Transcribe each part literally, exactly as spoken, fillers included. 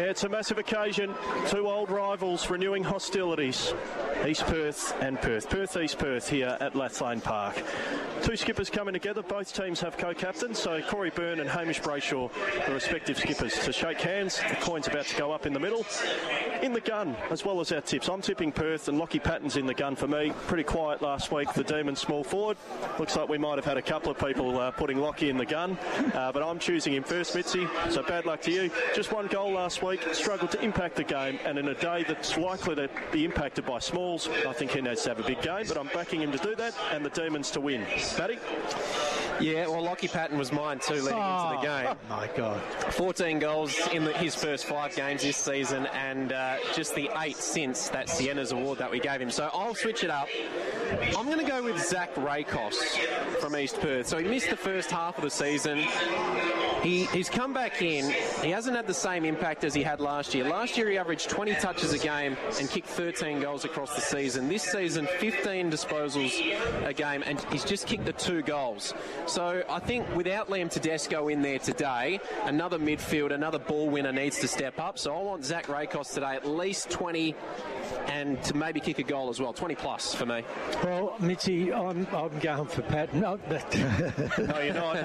Yeah, it's a massive occasion. Two old rivals renewing hostilities. East Perth and Perth. Perth, East Perth here at Lathlane Park. Two skippers coming together. Both teams have co-captains, so Corey Byrne and Hamish Brayshaw, the respective skippers, to shake hands. The coin's about to go up in the middle. In the gun, as well as our tips. I'm tipping Perth, and Lockie Patton's in the gun for me. Pretty quiet last week, the Demons small forward. Looks like we might have had a couple of people uh, putting Lockie in the gun, uh, but I'm choosing him first, Mitzi. So bad luck to you. Just one goal last week, struggled to impact the game, and in a day that's likely to be impacted by smalls, I think he needs to have a big game, but I'm backing him to do that, and the Demons to win. Matty? Yeah, well, Lockie Patton was mine too leading oh, into the game. Oh, my God. fourteen goals in the, his first five games this season, and uh, just the eight since that Sienna's award that we gave him. So I'll switch it up. I'm going to go with Zach Rakos from East Perth. So he missed the first half of the season. He, he's come back in. He hasn't had the same impact as he had last year. Last year he averaged twenty touches a game and kicked thirteen goals across the season. This season, fifteen disposals a game, and he's just kicked the two goals. So I think without Liam Tedesco in there today, another midfield, another ball winner needs to step up. So I want Zach Rakos today at least twenty and to maybe kick a goal as well. twenty plus for me. Well, Mitzi, I'm, I'm going for Pat. No, but no, you're not.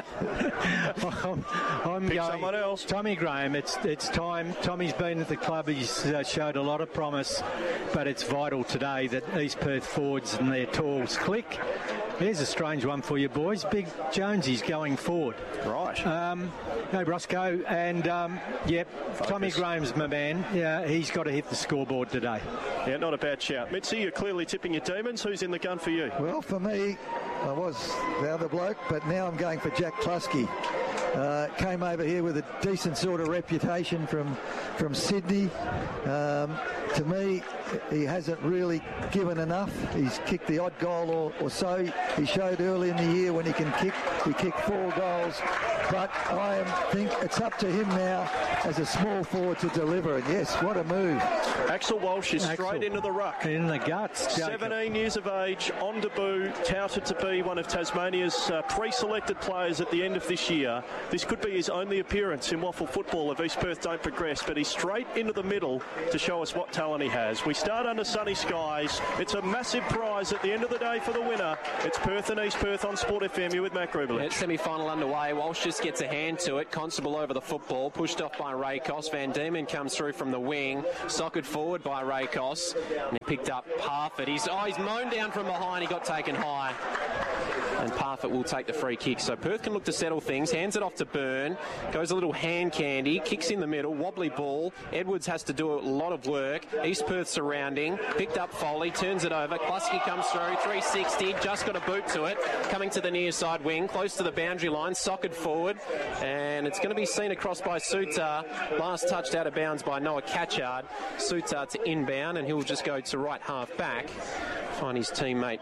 I'm, I'm Pick going someone else. Tommy Graham. It's it's time. Tommy's been at the club. He's uh, showed a lot of promise, but it's vital today that East Perth forwards and their talls click. Here's a strange one for you boys. Big Jonesy's going forward. Right. Um, hey, Roscoe, and um, yep, Focus. Tommy Graham's my man. Yeah, he's got to hit the scoreboard today. Yeah, not a bad shout. Mitzi, you're clearly tipping your Demons. Who's in the gun for you? Well, for me, I was the other bloke, but now I'm going for Jack Klusky. Uh, came over here with a decent sort of reputation from from Sydney. Um, to me, he hasn't really given enough. He's kicked the odd goal or, or so. He showed early in the year when he can kick. He kicked four goals. But I am, think it's up to him now as a small forward to deliver. And yes, what a move. Axel Walsh is Axel. straight into the ruck. In the guts. seventeen years of age, on debut, touted to be one of Tasmania's uh, pre-selected players at the end of this year. This could be his only appearance in waffle football if East Perth don't progress, but he's straight into the middle to show us what talent he has. We start under sunny skies. It's a massive prize at the end of the day for the winner. It's Perth and East Perth on Sport F M. You with Mac Rubelin. Yeah, semi-final underway. Walsh just gets a hand to it. Constable over the football, pushed off by Rakos. Van Diemen comes through from the wing, sockered forward by Rakos, and he picked up Parfitt. He's, oh, he's mown down from behind. He got taken high. And Parfitt will take the free kick. So Perth can look to settle things. Hands it off to Byrne. Goes a little hand candy. Kicks in the middle. Wobbly ball. Edwards has to do a lot of work. East Perth surrounding. Picked up Foley. Turns it over. Klusky comes through. three sixty. Just got a boot to it. Coming to the near side wing. Close to the boundary line. Sockered forward. And it's going to be seen across by Sutar. Last touched out of bounds by Noah Catchard. Sutar to inbound. And he'll just go to right half back. Find his teammate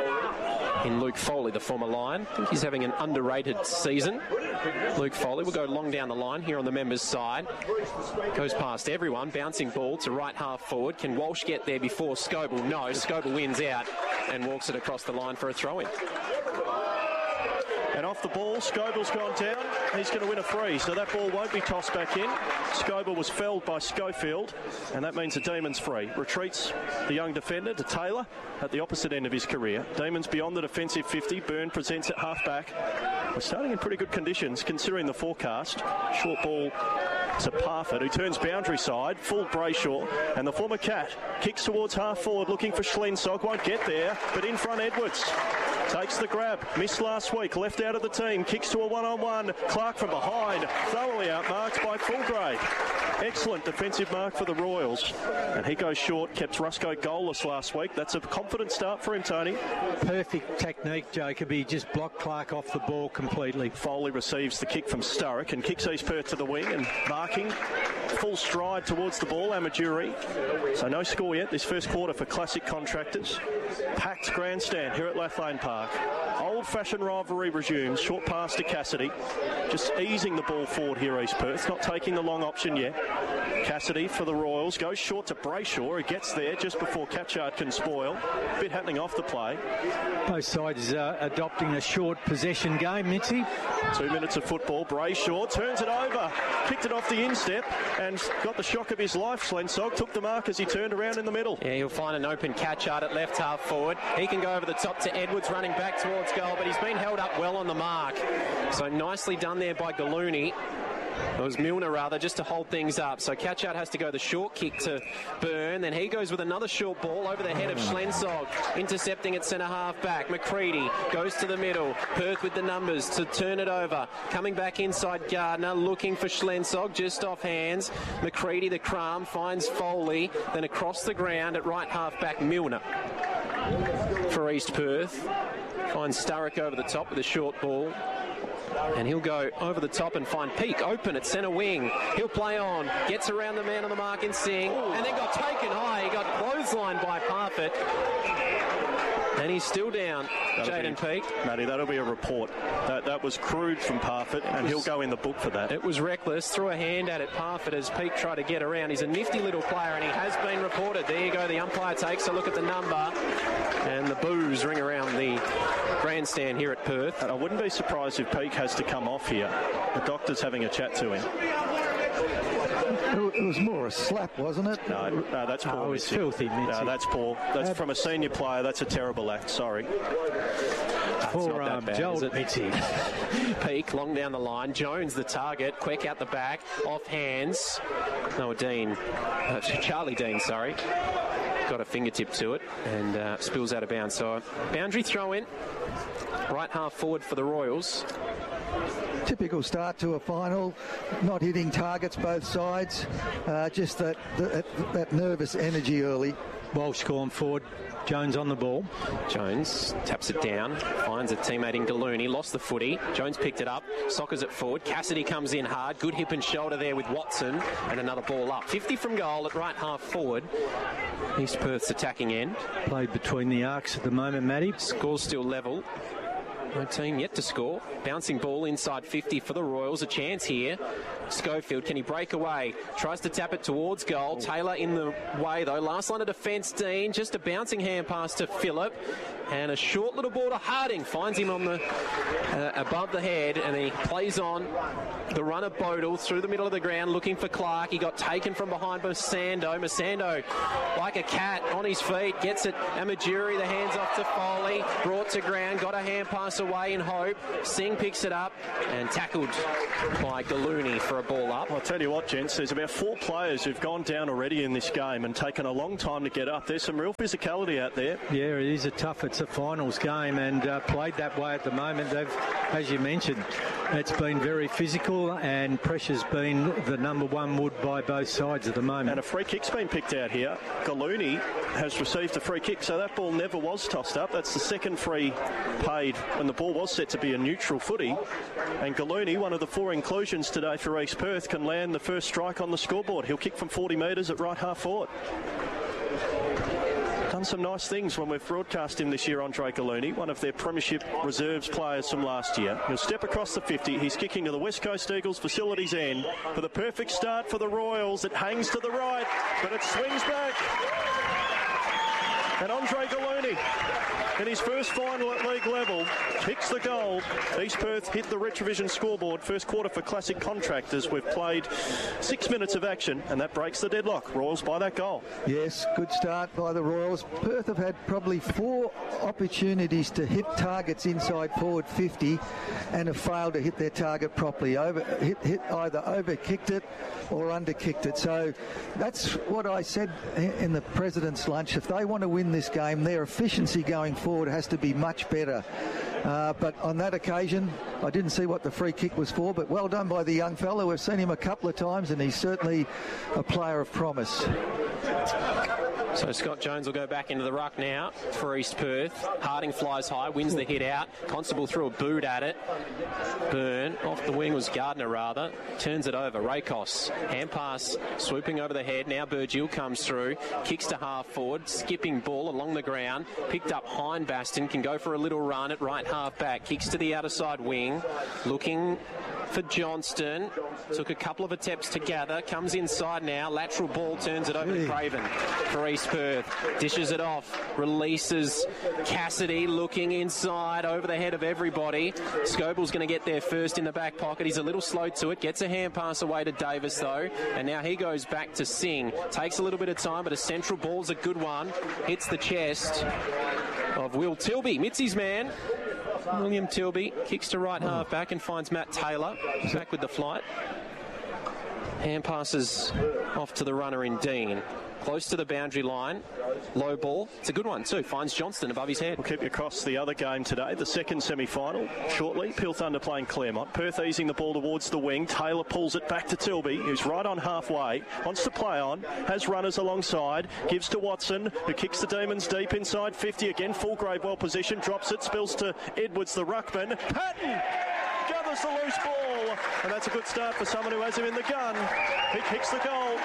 in Luke Foley, the former Lion. I think he's having an underrated season. Luke Foley will go long down the line here on the members' side. Goes past everyone. Bouncing ball to right half forward. Can Walsh get there before Scoble? No. Scoble wins out and walks it across the line for a throw-in. And off the ball, Scoble's gone down. He's going to win a free, so that ball won't be tossed back in. Scoble was felled by Schofield, and that means the Demons free. Retreats the young defender to Taylor at the opposite end of his career. Demons beyond the defensive fifty. Byrne presents at half back. We're starting in pretty good conditions considering the forecast. Short ball to Parfitt, who turns boundary side. Full Brayshaw, and the former Cat kicks towards half forward looking for Schlensog. Won't get there, but in front Edwards. Takes the grab. Missed last week. Left out of the team. Kicks to a one-on-one. Clark from behind. Thoroughly outmarked by Fulgrave. Excellent defensive mark for the Royals. And he goes short. Kept Rusco goalless last week. That's a confident start for him, Tony. Perfect technique, Jacob. He just blocked Clark off the ball completely. Foley receives the kick from Sturrock and kicks East Perth to the wing and marking. Full stride towards the ball, Amajuri. So no score yet this first quarter for Classic Contractors. Packed grandstand here at Lathlane Park. Old-fashioned rivalry resumes. Short pass to Cassidy. Just easing the ball forward here, East Perth. Not taking the long option yet. Cassidy for the Royals goes short to Brayshaw, who gets there just before Catchard can spoil. A bit happening off the play. Both sides uh, adopting a short possession game, Mitzi. Two minutes of football. Brayshaw turns it over, kicked it off the instep, and got the shock of his life. Slensog took the mark as he turned around in the middle. Yeah, he'll find an open Catchard at left half forward. He can go over the top to Edwards, running back towards goal, but he's been held up well on the mark. So nicely done there by Gallooni. It was Milner, rather, just to hold things up. So Catchard has to go the short kick to Byrne. Then he goes with another short ball over the head of Slensog, intercepting at centre half back. McCready goes to the middle. Perth with the numbers to turn it over. Coming back inside Gardner, looking for Slensog, just off hands. McCready, the crumb, finds Foley. Then across the ground at right half back, Milner for East Perth. Finds Sturrock over the top with a short ball. And he'll go over the top and find Peake open at centre wing. He'll play on, gets around the man on the mark in Singh, and then got taken high. He got clotheslined by Parfitt. And he's still down, Jaden Peake. Matty, that'll be a report. That that was crude from Parfitt, and he'll go in the book for that. It was reckless. Threw a hand at it, Parfitt, as Peake tried to get around. He's a nifty little player, and he has been reported. There you go. The umpire takes a look at the number, and the boos ring around the grandstand here at Perth. And I wouldn't be surprised if Peake has to come off here. The doctor's having a chat to him. It was more a slap, wasn't it? No, no that's poor. Oh, it's filthy, Mitzi. No, that's poor. That's uh, from a senior player. That's a terrible act. Sorry. Poor um, Joel Mitzi. Peake long down the line. Jones the target. Quick out the back. Off hands. No, Dean. Uh, Charlie Dean, sorry. Got a fingertip to it and uh, spills out of bounds. So a boundary throw in. Right half forward for the Royals. Typical start to a final, not hitting targets both sides, uh, just that, that that nervous energy early. Walsh gone forward, Jones on the ball. Jones taps it down, finds a teammate in Gallooni, lost the footy. Jones picked it up, soccers it forward. Cassidy comes in hard, good hip and shoulder there with Watson, and another ball up. fifty from goal at right half forward. East Perth's attacking end. Played between the arcs at the moment, Matty. Score's still level. No team yet to score. Bouncing ball inside fifty for the Royals. A chance here. Schofield, can he break away? Tries to tap it towards goal. Taylor in the way, though. Last line of defence, Dean. Just a bouncing hand pass to Phillip. And a short little ball to Harding. Finds him on the uh, above the head, and he plays on. The run of Bodle through the middle of the ground, looking for Clark. He got taken from behind by Masando. Masando, like a cat, on his feet. Gets it. Amajuri, the hands off to Foley. Brought to ground. Got a hand pass away in hope. Singh picks it up and tackled by Gallooni for a ball up. I'll tell you what, gents, there's about four players who've gone down already in this game and taken a long time to get up. There's some real physicality out there. Yeah, it is a tough, it's a finals game, and uh, played that way at the moment. They've, as you mentioned, it's been very physical, and pressure's been the number one wood by both sides at the moment. And a free kick's been picked out here. Gallooni has received a free kick, so that ball never was tossed up. That's the second free paid when the ball was set to be a neutral footy. And Gallooni, one of the four inclusions today for East Perth, can land the first strike on the scoreboard. He'll kick from forty metres at right half forward. Done some nice things when we've broadcast him this year, Andre Gallooni, one of their premiership reserves players from last year. He'll step across the fifty. He's kicking to the West Coast Eagles facilities end for the perfect start for the Royals. It hangs to the right, but it swings back. And Andre Gallooni, in his first final at league level, kicks the goal. East Perth hit the Retrovision scoreboard. First quarter for Classic Contractors. We've played six minutes of action, and that breaks the deadlock. Royals by that goal. Yes, good start by the Royals. Perth have had probably four opportunities to hit targets inside forward fifty and have failed to hit their target properly. Over, hit, hit either over-kicked it or under-kicked it. So that's what I said in the President's Lunch. If they want to win this game, their efficiency going forward has to be much better. Uh, but on that occasion, I didn't see what the free kick was for, but well done by the young fellow. We've seen him a couple of times, and he's certainly a player of promise. So Scott Jones will go back into the ruck now for East Perth. Harding flies high, wins the hit out. Constable threw a boot at it. Burn, off the wing was Gardner rather. Turns it over, Rakos. Hand pass, swooping over the head. Now Burgill comes through. Kicks to half forward, skipping ball along the ground. Picked up Hindbaston, can go for a little run at right half back. Kicks to the outer side wing. Looking for Johnston. Took a couple of attempts to gather. Comes inside now. Lateral ball, turns it over to Craven for East Perth. Dishes it off. Releases Cassidy, looking inside over the head of everybody. Scoble's going to get there first in the back pocket. He's a little slow to it. Gets a hand pass away to Davis though. And now he goes back to Singh. Takes a little bit of time, but a central ball's a good one. Hits the chest of Will Tilby. Mitzi's man. William Tilby kicks to right half back and finds Matt Taylor back with the flight. Hand passes off to the runner in Dean. Close to the boundary line. Low ball. It's a good one too. Finds Johnston above his head. We'll keep you across the other game today, the second semi-final. Shortly, Peel Thunder playing Claremont. Perth easing the ball towards the wing. Taylor pulls it back to Tilby, who's right on halfway. Wants to play on. Has runners alongside. Gives to Watson, who kicks the Demons deep inside fifty. Again, Fulgrave well positioned. Drops it. Spills to Edwards, the ruckman. Patton gathers the loose ball. And that's a good start for someone who has him in the gun. He kicks the goal.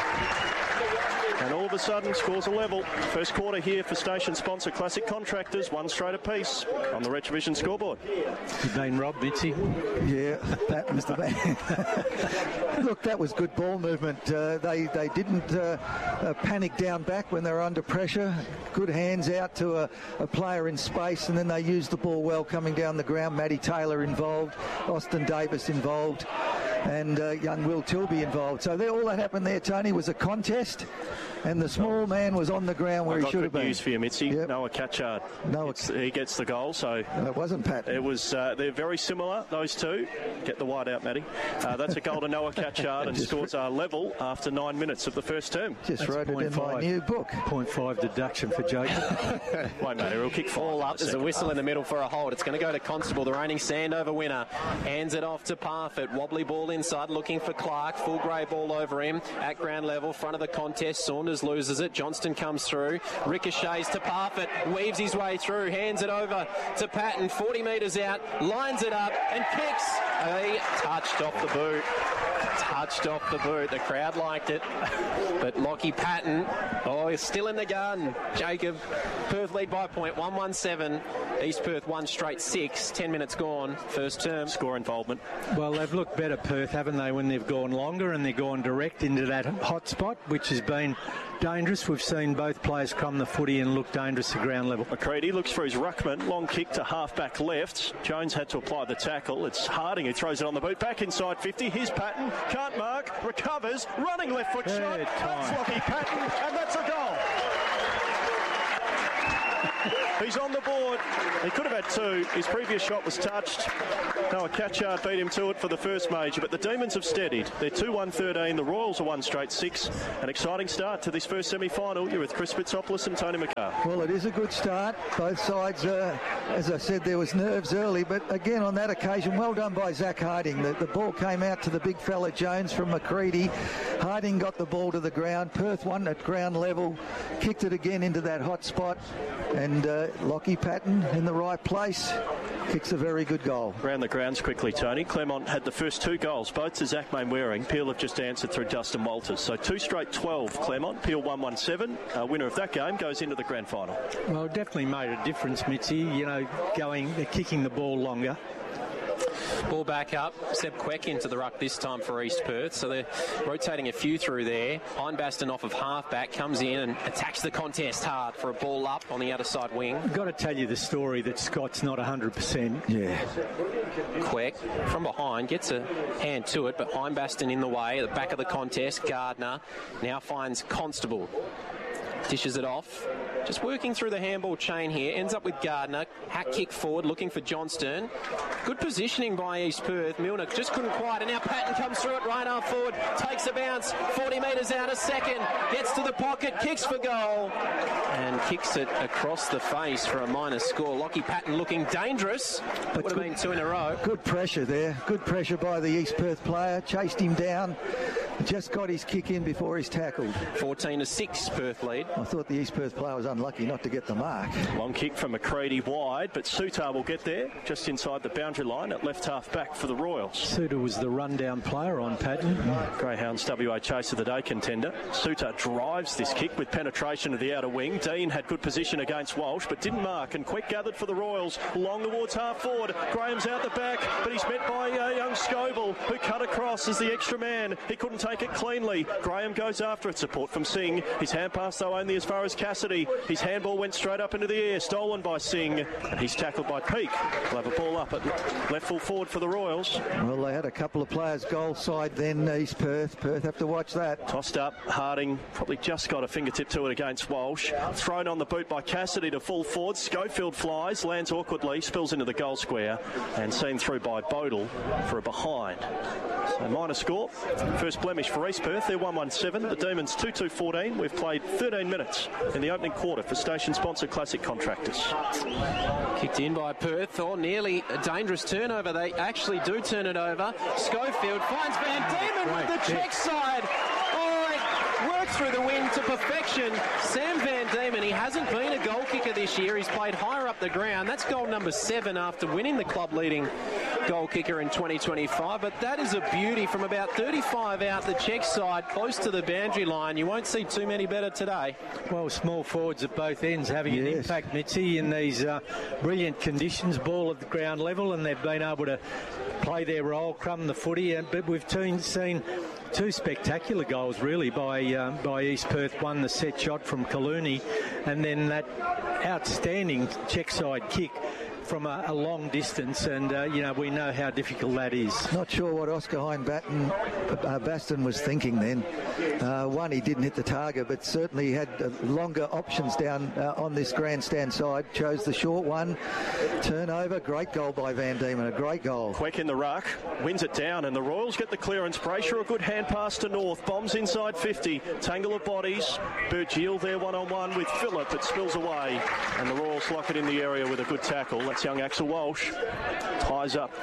And all of a sudden scores a level. First quarter here for station sponsor Classic Contractors. One straight apiece on the Retrovision scoreboard. You've been robbed, Mitzi. Yeah, that was the man. Look, that was good ball movement. Uh, they they didn't uh, uh, panic down back when they were under pressure. Good hands out to a, a player in space, and then they used the ball well coming down the ground. Matty Taylor involved, Austin Davis involved, and uh, young Will Tilby involved. So there, all that happened there, Tony, was a contest, and the small man was on the ground where I've he should have been. Good news for you, Mitzi. Yep. Noah Catchard. Noah. He gets the goal, so... No, it wasn't Pat. It was, uh, they're very similar, those two. Get the white out, Matty. Uh, that's a goal to Noah Catchard, and scores are level after nine minutes of the first term. Just That's wrote it in my new book. point five deduction for Jacob. Won't matter, he'll kick All five up. There's a whistle in the middle for a hold. It's going to go to Constable, the reigning Sandover winner. Hands it off to Parfitt. Wobbly ball inside, looking for Clark. Full grey ball over him at ground level. Front of the contest. Saunders loses it. Johnston comes through. Ricochets to Parfitt. Weaves his way through. Hands it over to Patton. forty metres out. Lines it up and kicks. He touched off the boot. Touched off the boot. The crowd liked it. But Lockie Patton, oh, he's still in the gun. Jacob, Perth lead by a point. one one seven. East Perth one straight six. Ten minutes gone. First term. Score involvement. Well, they've looked better, Perth, haven't they, when they've gone longer and they've gone direct into that hot spot, which has been dangerous. We've seen both players crumb the footy and look dangerous at ground level. McCready looks for his ruckman. Long kick to half-back left. Jones had to apply the tackle. It's Harding who throws it on the boot. Back inside fifty. Here's Patton. Can't mark. Recovers. Running left foot shot. Third time. That's Lockie Patton. And that's a goal. He's on the board. He could have had two. His previous shot was touched. Noah Catchard beat him to it for the first major, but the Demons have steadied. They're two one thirteen. The Royals are one straight six. An exciting start to this first semi-final. You're with Chris Fitzopoulos and Tony McCarr. Well, it is a good start. Both sides, uh, as I said, there was nerves early, but again on that occasion, well done by Zach Harding. The, the ball came out to the big fella Jones from McCready. Harding got the ball to the ground. Perth won at ground level, kicked it again into that hot spot, and uh, Lockie Patton in the right place kicks a very good goal. Round the grounds quickly, Tony. Claremont had the first two goals, both to Zach Mainwaring. Peel have just answered through Dustin Walters. So two straight twelve, Claremont. Peel one one seven. Uh, winner of that game goes into the grand final. Well, it definitely made a difference, Mitzi, you know, going, kicking the ball longer. Ball back up. Seb Queck into the ruck this time for East Perth. So they're rotating a few through there. Hindbaston off of halfback comes in and attacks the contest hard for a ball up on the outer side wing. I've got to tell you the story that Scott's not one hundred percent. Yeah. Queck from behind gets a hand to it, but Hindbaston in the way at the back of the contest. Gardner now finds Constable. Dishes it off. Just working through the handball chain here. Ends up with Gardner. Hack kick forward, looking for Johnston. Good positioning by East Perth. Milner just couldn't quite. And now Patton comes through it right half forward. Takes a bounce. forty metres out a second. Gets to the pocket. Kicks for goal. And kicks it across the face for a minus score. Lockie Patton looking dangerous. But would have been two in a row. Good pressure there. Good pressure by the East Perth player. Chased him down. just got his kick in before he's tackled. fourteen to six, Perth lead. I thought the East Perth player was unlucky not to get the mark. Long kick from McCready wide, but Suter will get there just inside the boundary line at left half back for the Royals. Suter was the rundown player on pattern. Greyhounds W A Chase of the Day contender. Suter drives this kick with penetration to the outer wing. Dean had good position against Walsh, but didn't mark, and quick gathered for the Royals along towards half forward. Graham's out the back, but he's met by uh, young Scoble, who cut across as the extra man. He couldn't take it cleanly. Graham goes after it. Support from Singh. His hand pass, though, only as far as Cassidy. His handball went straight up into the air, stolen by Singh, and he's tackled by Peake. We'll have a ball up at left full forward for the Royals. Well, they had a couple of players goal side then, East Perth. Perth have to watch that. Tossed up, Harding probably just got a fingertip to it against Walsh. Thrown on the boot by Cassidy to full forward. Schofield flies, lands awkwardly, spills into the goal square, and seen through by Bodle for a behind. So minor score. First blemish for East Perth. They're one one seven. The Demons two two fourteen. We've played thirteen minutes in the opening quarter for station sponsor Classic Contractors. Kicked in by Perth, or nearly a dangerous turnover. They actually do turn it over. Schofield finds Van Diemen with the check side. Oh, it worked through the wind to perfection. Sam Van Diemen, he hasn't been a goal kicker this year. He's played higher up the ground. That's goal number seven after winning the club leading goal kicker in twenty twenty-five. But that is a beauty from about thirty-five out the check side, close to the boundary line. You won't see too many better today. Well, small forwards at both ends having Yes. an impact, Mitzi, in these uh, brilliant conditions, ball at the ground level, and they've been able to play their role, crumb the footy. And, but we've seen, seen two spectacular goals, really, by um, by East Perth. One, the set shot from Colooney, and then that outstanding check side kick from a, a long distance, and uh, you know, we know how difficult that is. Not sure what Oscar Hine-Batten uh, Baston was thinking then. Uh, one, he didn't hit the target, but certainly had uh, longer options down uh, on this grandstand side. Chose the short one. Turnover. Great goal by Van Diemen. A great goal. Quick in the ruck, wins it down, and the Royals get the clearance. Brayshaw, a good hand pass to North, bombs inside fifty, tangle of bodies. Burgiel there one-on-one with Phillip, it spills away, and the Royals lock it in the area with a good tackle. That's young Axel Walsh. Ties up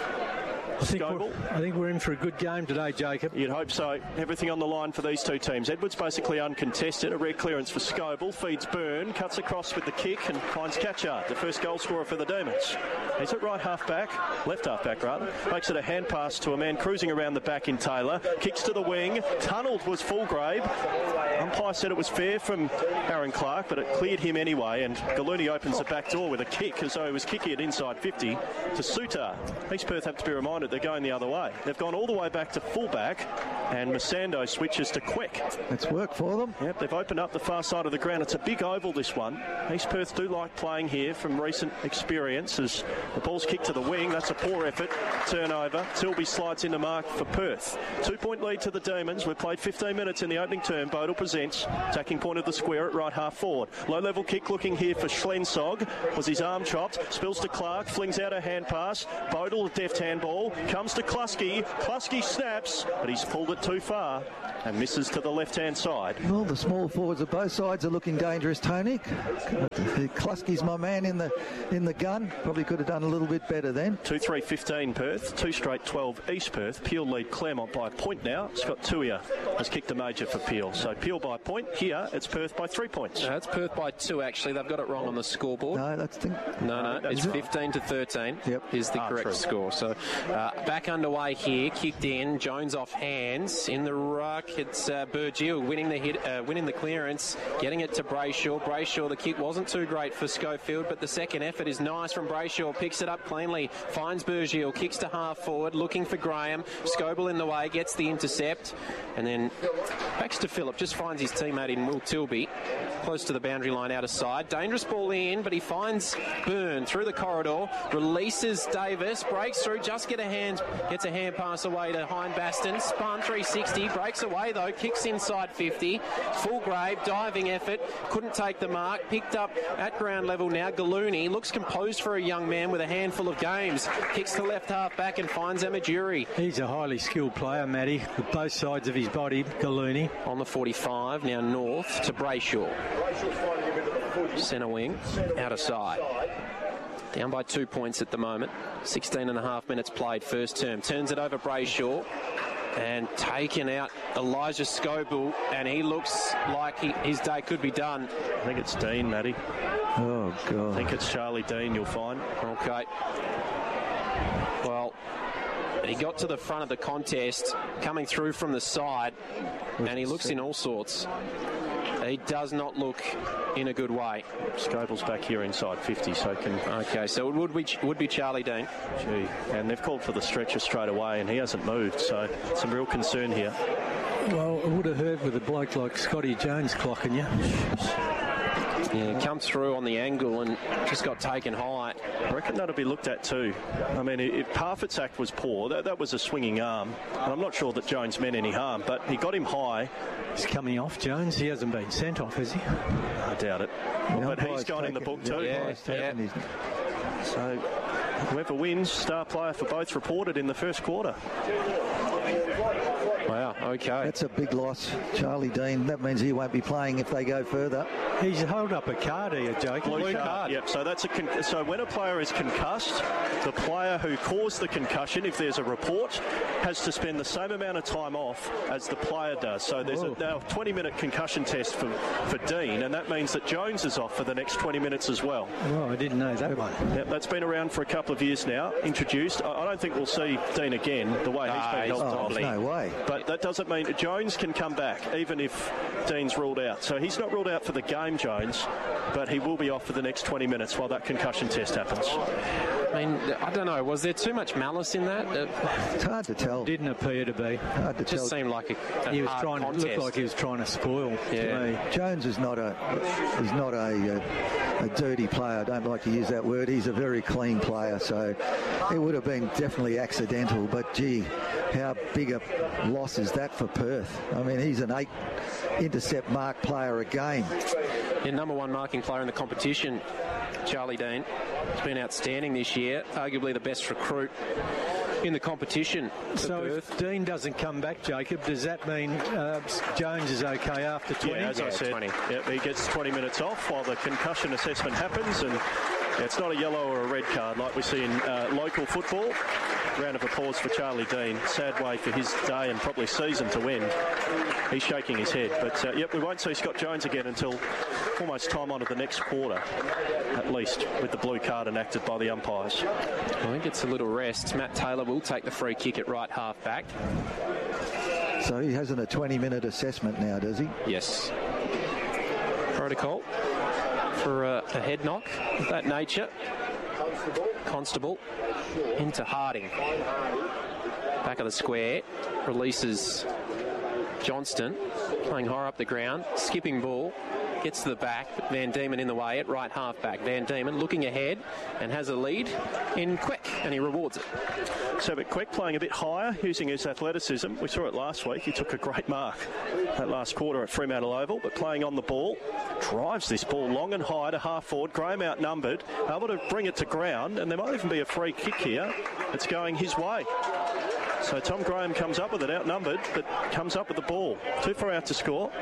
I think, Scoble. we're, I think we're in for a good game today, Jacob. You'd hope so. Everything on the line for these two teams. Edwards basically uncontested. A rare clearance for Scoble. Feeds Byrne. Cuts across with the kick and finds Catchard, the first goal scorer for the Demons. He's at right half back, left half back rather. Makes it a hand pass to a man cruising around the back in Taylor. Kicks to the wing. Tunnelled was Fulgrave. Umpire said it was fair from Aaron Clark, but it cleared him anyway. And Gallooni opens the back door with a kick, as though he was kicking it inside fifty to Suter. East Perth have to be reminded they're going the other way. They've gone all the way back to fullback, and Masando switches to Quick. It's worked for them. Yep, they've opened up the far side of the ground. It's a big oval, this one. East Perth do like playing here from recent experience, as the ball's kicked to the wing. That's a poor effort. Turnover. Tilby slides into mark for Perth. Two-point lead to the Demons. We've played fifteen minutes in the opening term. Bodle presents. Attacking point of the square at right half forward. Low-level kick looking here for Schlensog. Was his arm chopped. Spills to Clark. Flings out a hand pass. Bodle, a deft handball. Comes to Kluski. Kluski snaps, but he's pulled it too far and misses to the left-hand side. Well, the small forwards of both sides are looking dangerous, Tony. Kluski's my man in the in the gun. Probably could have done a little bit better then. two three fifteen Perth, two straight twelve East Perth. Peel lead Claremont by a point now. Scott Tuia has kicked a major for Peel. So Peel by a point. Here, it's Perth by three points. No, it's Perth by two, actually. They've got it wrong on the scoreboard. No, that's the... No, no, that's it's right. fifteen to thirteen Yep. is the Ah, correct true. score. So uh, back underway here, kicked in, Jones off hands in the ruck. It's uh, Burgiel winning the hit, uh, winning the clearance, getting it to Brayshaw. Brayshaw, the kick wasn't too great for Schofield, but the second effort is nice from Brayshaw. Picks it up cleanly, finds Burgiel, kicks to half forward, looking for Graham. Scoble in the way, gets the intercept, and then backs to Phillip. Just finds his teammate in Will Tilby, close to the boundary line out of side. Dangerous ball in, but he finds Byrne through the corridor, releases Davis, breaks through, just get a hand, gets a hand pass away to Hine-Baston. Spun three sixty, breaks away though, kicks inside fifty. Fulgrave, diving effort, couldn't take the mark, picked up at ground level now. Gallooni looks composed for a young man with a handful of games. Kicks to left half back and finds Amajuri. He's a highly skilled player, Matty, with both sides of his body, Gallooni. On the forty-five, now north to Brayshaw. Centre wing, out of side. Down by two points at the moment. sixteen and a half minutes played first term. Turns it over Brayshaw. and taken out Elijah Scoble, and he looks like he, his day could be done. I think it's Dean, Matty. Oh, God. I think it's Charlie Dean, you'll find. Okay. Well, he got to the front of the contest, coming through from the side, and he looks in all sorts. He does not look in a good way. Scoble's back here inside fifty, so can... Okay, so it would be, would be Charlie Dean. Gee, and they've called for the stretcher straight away, and he hasn't moved, so some real concern here. Well, I would have heard with a bloke like Scotty Jones clocking you. Yeah, come through on the angle and just got taken high. I reckon that'll be looked at too. I mean, if Parfitt's act was poor, that, that was a swinging arm. And I'm not sure that Jones meant any harm, but he got him high. He's coming off, Jones. He hasn't been sent off, has he? I doubt it. The But he's gone in the book too. Yeah, yeah. So whoever wins, star player for both reported in the first quarter. Wow, okay. That's a big loss, Charlie Dean. That means he won't be playing if they go further. He's held up a card here, Jake. Blue, Blue card. card. Yep. So that's a con- so when a player is concussed, the player who caused the concussion, if there's a report, has to spend the same amount of time off as the player does. So there's Oh. a now twenty-minute concussion test for for Dean, and that means that Jones is off for the next twenty minutes as well. Oh, I didn't know that one. Yep, that's been around for a couple of years now. Introduced. I, I don't think we'll see Dean again the way he's Ah, been he's held Oh, off. no way. But that doesn't mean Jones can come back, even if Dean's ruled out. So he's not ruled out for the game, Jones, but he will be off for the next twenty minutes while that concussion test happens. I mean, I don't know. Was there too much malice in that? It It's hard to tell. Didn't appear to be. Hard to just tell. seemed like a, a He was hard trying to contest. look like he was trying to spoil. Yeah. To me. Jones is not a he's not a, a, a dirty player. I don't like to use that word. He's a very clean player, so it would have been definitely accidental. But gee, how big a loss is that for Perth? I mean, he's an eight intercept mark player a game. Yeah, number one marking player in the competition, Charlie Dean. He's been outstanding this year, arguably the best recruit in the competition for So Perth. if Dean doesn't come back, Jacob, does that mean uh, Jones is okay after twenty? Yeah, as I Yeah, said, twenty. yep, he gets twenty minutes off while the concussion assessment happens, and yeah, it's not a yellow or a red card like we see in uh, local football. Round of applause for Charlie Dean. Sad way for his day and probably season to end. He's shaking his head. But, uh, yep, we won't see Scott Jones again until almost time on to the next quarter, at least, with the blue card enacted by the umpires. I think it's a little rest. Matt Taylor will take the free kick at right half back. So he hasn't a twenty minute assessment now, does he? Yes. Protocol for a, a head knock of that nature. Constable into Harding. Back of the square. Releases Johnston. Playing higher up the ground. Skipping ball. Gets to the back. Van Diemen in the way at right half back. Van Diemen looking ahead and has a lead in Quick, and he rewards it. So, but Quick playing a bit higher, using his athleticism. We saw it last week. He took a great mark that last quarter at Fremantle Oval, but playing on the ball, drives this ball long and high to half forward. Graham outnumbered, able to bring it to ground, and there might even be a free kick here. It's going his way. So Tom Graham comes up with it, outnumbered, but comes up with the ball. Too far out to score.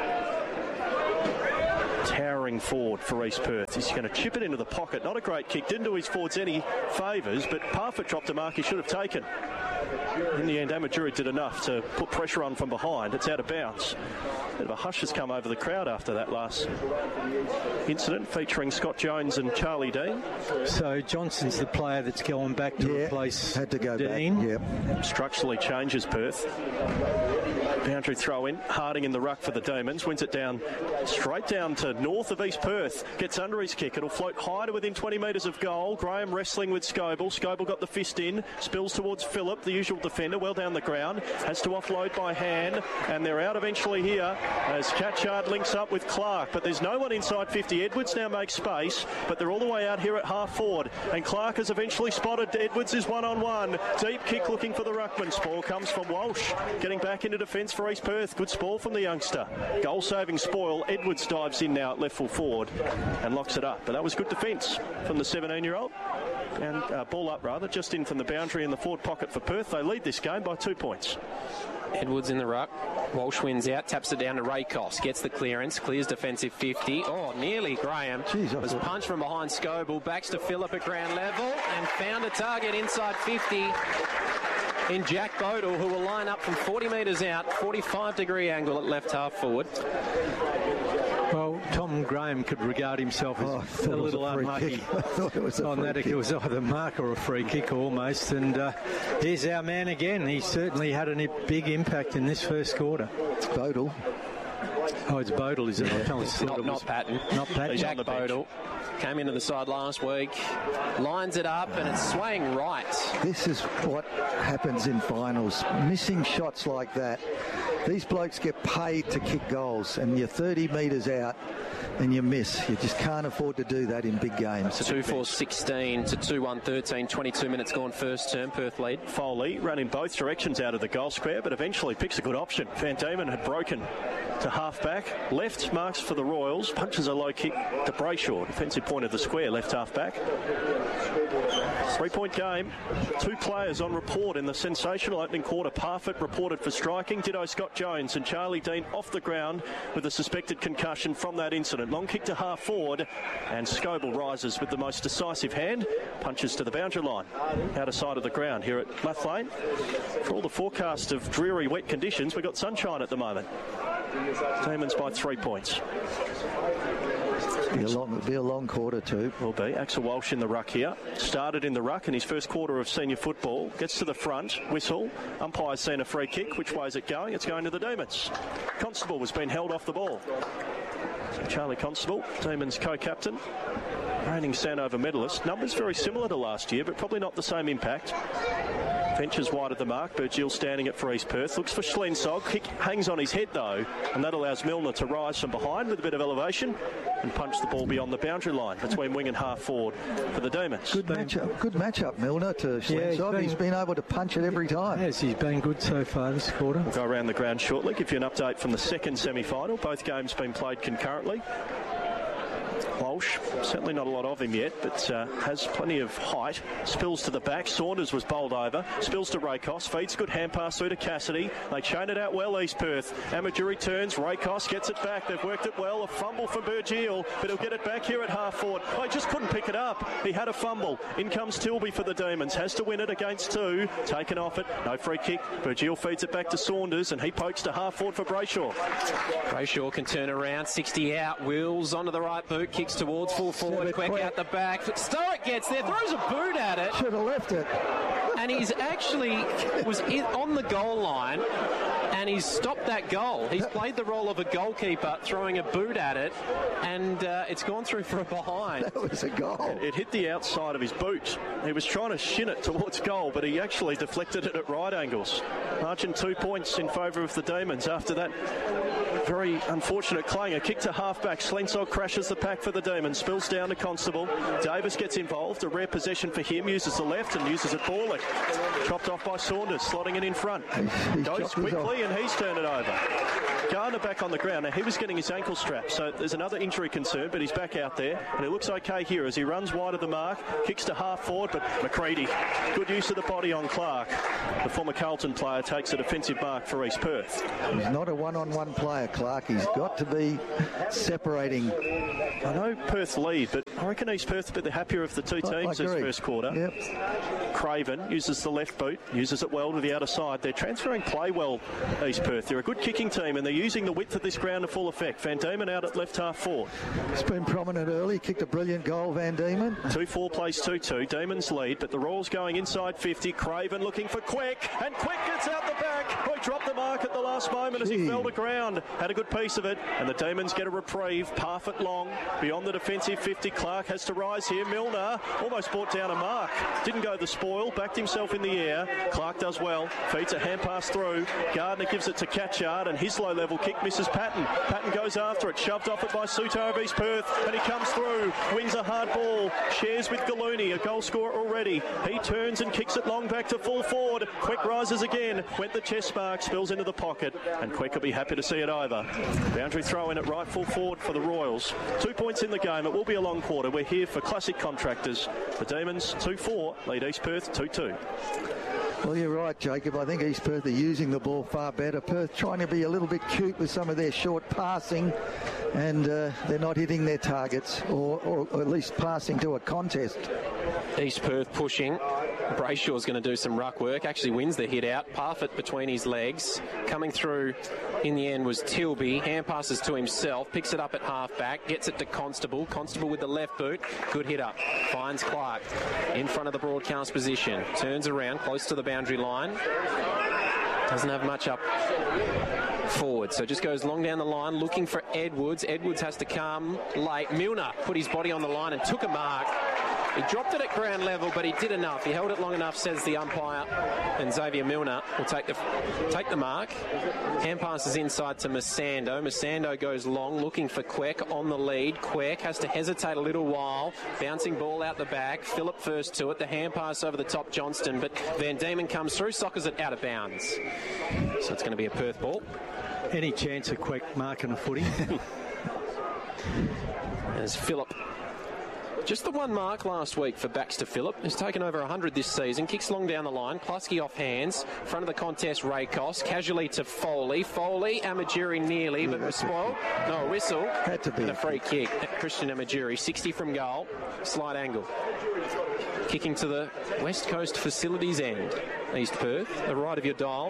Towering forward for East Perth. He's going to chip it into the pocket. Not a great kick. Didn't do his forwards any favours, but Parfitt dropped a mark he should have taken. In the end, Amaduri did enough to put pressure on from behind. It's out of bounds. Bit of a hush has come over the crowd after that last incident featuring Scott Jones and Charlie Dean. So Johnson's the player that's going back to Yeah, replace had to go Dean. back. Yeah. Structurally changes Perth. Boundary throw in. Harding in the ruck for the Demons. Wins it down, straight down to north of East Perth. Gets under his kick. It'll float high to within twenty metres of goal. Graham wrestling with Scoble. Scoble got the fist in. Spills towards Phillip, the usual defender, well down the ground. Has to offload by hand. And they're out eventually here as Catchard links up with Clark. But there's no one inside fifty. Edwards now makes space. But they're all the way out here at half forward. And Clark has eventually spotted. Edwards is one-on-one. Deep kick looking for the ruckman. Spoil comes from Walsh. Getting back into defence for East Perth. Good spoil from the youngster. Goal-saving spoil. Edwards dives in now at left full forward and locks it up. But that was good defence from the seventeen-year-old. And uh, ball up, rather, just in from the boundary in the forward pocket for Perth. They lead this game by two points. Edwards in the ruck. Walsh wins out, taps it down to Raycos. Gets the clearance, clears defensive fifty. Oh, nearly Graham. Jeez, I was thought- punched from behind Scoble. Backs to Phillip at ground level and found a target inside fifty. in Jack Bodle, who will line up from forty metres out, forty-five degree angle at left half forward. Well, Tom Graham could regard himself as oh, a little a unlucky I thought it was a on that. kick. It was either mark or a free kick almost. And uh, here's our man again. He certainly had a big impact in this first quarter. Bodle. Oh, it's Bodle, is it? I thought it Not, was- not Patton. Not Patton. Jack on the bench. Bodle came into the side last week, lines it up, and it's swaying right. This is what happens in finals. Missing shots like that. These blokes get paid to kick goals, and you're thirty metres out and you miss. You just can't afford to do that in big games. two four sixteen to two one thirteen, twenty-two minutes gone first term, Perth lead. Foley ran in both directions out of the goal square, but eventually picks a good option. Van Diemen had broken to half-back. Left marks for the Royals. Punches a low kick to Brayshaw. Defensive point of the square, left half-back. Three-point game. Two players on report in the sensational opening quarter. Parfitt reported for striking. Ditto Scott Jones, and Charlie Dean off the ground with a suspected concussion from that incident. Long kick to half forward, and Scoble rises with the most decisive hand. Punches to the boundary line. Out of sight of the ground here at Lathlane. For all the forecast of dreary wet conditions, we've got sunshine at the moment. Demons by three points. Be a long, be a long quarter too. Will be. Axel Walsh in the ruck here. Started in the ruck in his first quarter of senior football. Gets to the front. Whistle. Umpire's seen a free kick. Which way is it going? It's going to the Demons. Constable has been held off the ball. So Charlie Constable, Demons co-captain. Reigning Sandover medalist. Numbers very similar to last year, but probably not the same impact. Ventures wide of the mark. Burgill standing it for East Perth. Looks for Schlensog. Kick hangs on his head though, and that allows Milner to rise from behind with a bit of elevation and punch the ball beyond the boundary line between wing and half forward for the Demons. Good matchup. Good matchup, Milner to Schlensog. Yeah, he's been- he's been able to punch it every time. Yes, he's been good so far this quarter. We'll go around the ground shortly. Give you an update from the second semi-final. Both games been played concurrently. Walsh, certainly not a lot of him yet, but uh, has plenty of height. Spills to the back. Saunders was bowled over. Spills to Rakos. Feeds good hand pass through to Cassidy. They chain it out well, East Perth. Amadou returns. Rakos gets it back. They've worked it well. A fumble from Burgill, but he'll get it back here at half forward. Oh, he just couldn't pick it up. He had a fumble. In comes Tilby for the Demons. Has to win it against two. Taken off it. No free kick. Burgill feeds it back to Saunders, and he pokes to half forward for Brayshaw. Brayshaw can turn around, sixty out, wheels onto the right boot, kicks towards full forward, quick quick. out the back. Stoic gets there, throws a boot at it, Should have left it. and he's actually was in, on the goal line, and he's stopped that goal. He's played the role of a goalkeeper, throwing a boot at it, and uh, it's gone through for a behind. That was a goal. It hit the outside of his boot. He was trying to shin it towards goal, but he actually deflected it at right angles. Margin two points in favour of the Demons after that very unfortunate clang. A kick to half-back. Schlensog crashes the pack for the Demons. Spills down to Constable. Davis gets involved. A rare possession for him. Uses the left and uses it poorly. Chopped off by Saunders. Slotting it in front. He's Goes chopped his quickly and he's turned it over. Gardner back on the ground. Now, he was getting his ankle strap, so there's another injury concern, but he's back out there, and it looks okay here as he runs wide of the mark, kicks to half forward, but McCready, good use of the body on Clark. The former Carlton player takes a defensive mark for East Perth. He's not a one-on-one player, Clark. He's got to be separating. I know Perth lead, but I reckon East Perth a bit the happier of the two I- I teams this agree. first quarter. Yep. Craven uses the left boot, uses it well to the outer side. They're transferring play well, East Perth. They're a good kicking team, and they're using the width of this ground to full effect. Van Diemen out at left half forward. He's been prominent early. Kicked a brilliant goal, Van Diemen. two four plays two two. Demons lead, but the Royals going inside fifty. Craven looking for Quick, and Quick gets out the back. Oh, he dropped the mark at the last moment as he Gee. fell to ground. Had a good piece of it, and the Demons get a reprieve. Parfitt long, beyond the defensive fifty. Clark has to rise here. Milner almost brought down a mark. Didn't go the spoil, backed himself in the air. Clark does well, feeds a hand pass through. Gardner gives it to Catchard, and his low-level kick misses Patton. Patton goes after it, shoved off it by Suto of East Perth, and he comes through, wins a hard ball, shares with Gallooni, a goal scorer already. He turns and kicks it long back to full forward. Quick rises again, went the chest mark, spills into the pocket, and Quick will be happy to see it over. Boundary throw in at right full forward for the Royals. Two points in the game. It will be a long quarter. We're here for Classic Contractors. The Demons two four, lead East Perth two two. Well, you're right, Jacob. I think East Perth are using the ball far better. Perth trying to be a little bit cute with some of their short passing, and uh, they're not hitting their targets, or, or, or at least passing to a contest. East Perth pushing. Brayshaw's going to do some ruck work. Actually wins the hit out. Parfitt between his legs. Coming through in the end was Tilby. Hand passes to himself. Picks it up at half back. Gets it to Constable. Constable with the left boot. Good hit up. Finds Clark in front of the broadcast position. Turns around close to the boundary line. Doesn't have much up forward, so just goes long down the line looking for Edwards. Edwards has to come late. Milner put his body on the line and took a mark. He dropped it at ground level, but he did enough. He held it long enough, says the umpire, and Xavier Milner will take the take the mark. Hand passes inside to Masando. Masando goes long, looking for Queck on the lead. Queck has to hesitate a little while. Bouncing ball out the back. Phillip first to it. The hand pass over the top, Johnston, but Van Diemen comes through, soccers it out of bounds. So it's going to be a Perth ball. Any chance of Queck marking a footy? As Phillip, just the one mark last week for Baxter Phillip. He's taken over one hundred this season. Kicks long down the line. Kluski off hands. Front of the contest, Raycos. Casually to Foley. Foley, Amajiri nearly, but was spoiled. No, a whistle. Had to be. And a free kick. Christian Amajiri, sixty from goal. Slight angle. Kicking to the West Coast Facilities end. East Perth, the right of your dial.